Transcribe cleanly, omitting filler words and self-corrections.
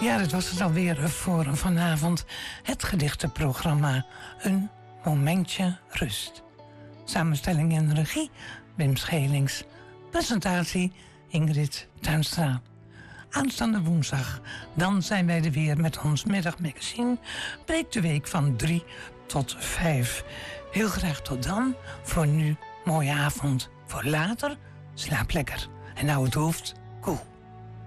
Ja, dat was het alweer voor vanavond. Het gedichtenprogramma Een Momentje Rust. Samenstelling en regie Wim Schelings. Presentatie Ingrid Tuinstra. Aanstaande woensdag, dan zijn wij er weer met ons middagmagazine. Breekt de week van 3 tot 5. Heel graag tot dan. Voor nu, mooie avond. Voor later, slaap lekker. En hou het hoofd koel.